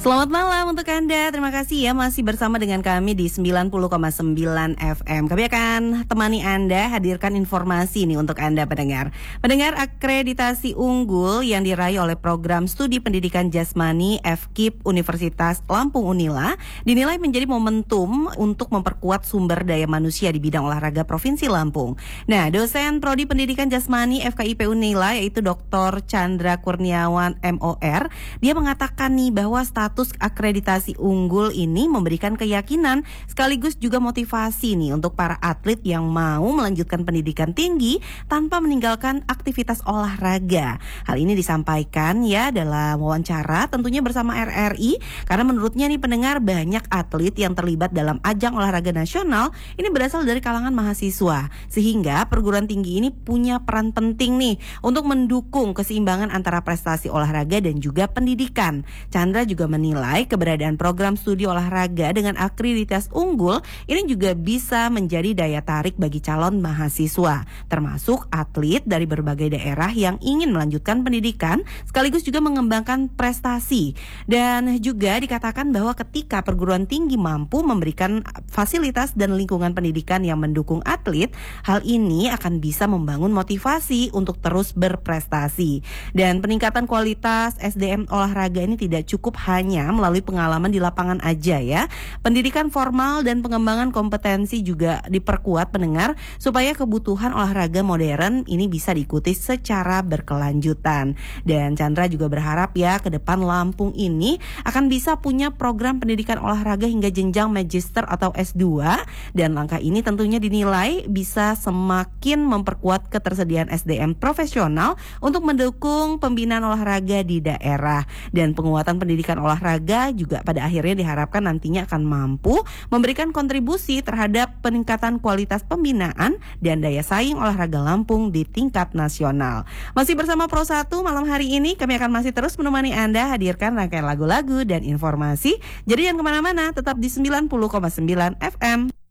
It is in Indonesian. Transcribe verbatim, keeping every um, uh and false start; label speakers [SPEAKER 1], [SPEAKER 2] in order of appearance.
[SPEAKER 1] Selamat malam untuk Anda. Terima kasih ya masih bersama dengan kami di sembilan puluh koma sembilan F M. Kami akan temani Anda, hadirkan informasi nih untuk Anda pendengar. Pendengar, akreditasi unggul yang diraih oleh program studi pendidikan jasmani F K I P Universitas Lampung Unila dinilai menjadi momentum untuk memperkuat sumber daya manusia di bidang olahraga Provinsi Lampung. Nah, dosen Prodi Pendidikan Jasmani F K I P Unila yaitu Doktor Chandra Kurniawan M O R, dia mengatakan nih bahwa status Status akreditasi unggul ini memberikan keyakinan sekaligus juga motivasi nih untuk para atlet yang mau melanjutkan pendidikan tinggi tanpa meninggalkan aktivitas olahraga. Hal ini disampaikan ya dalam wawancara tentunya bersama R R I, karena menurutnya nih pendengar, banyak atlet yang terlibat dalam ajang olahraga nasional ini berasal dari kalangan mahasiswa, sehingga perguruan tinggi ini punya peran penting nih untuk mendukung keseimbangan antara prestasi olahraga dan juga pendidikan. Chandra juga menilai keberadaan program studi olahraga dengan akreditas unggul ini juga bisa menjadi daya tarik bagi calon mahasiswa, termasuk atlet dari berbagai daerah yang ingin melanjutkan pendidikan sekaligus juga mengembangkan prestasi. Dan juga dikatakan bahwa ketika perguruan tinggi mampu memberikan fasilitas dan lingkungan pendidikan yang mendukung atlet, hal ini akan bisa membangun motivasi untuk terus berprestasi. Dan peningkatan kualitas S D M olahraga ini tidak cukup hanya melalui pengalaman di lapangan aja ya. Pendidikan formal dan pengembangan kompetensi juga diperkuat pendengar supaya kebutuhan olahraga modern ini bisa diikuti secara berkelanjutan. Dan Chandra juga berharap ya ke depan Lampung ini akan bisa punya program pendidikan olahraga hingga jenjang magister atau S dua, dan langkah ini tentunya dinilai bisa semakin memperkuat ketersediaan S D M profesional untuk mendukung pembinaan olahraga di daerah. Dan penguatan pendidikan olahraga juga pada akhirnya diharapkan nantinya akan mampu memberikan kontribusi terhadap peningkatan kualitas pembinaan dan daya saing olahraga Lampung di tingkat nasional. Masih bersama Pro satu malam hari ini, kami akan masih terus menemani Anda, hadirkan rangkaian lagu-lagu dan informasi. Jadi jangan kemana-mana, tetap di sembilan puluh koma sembilan F M.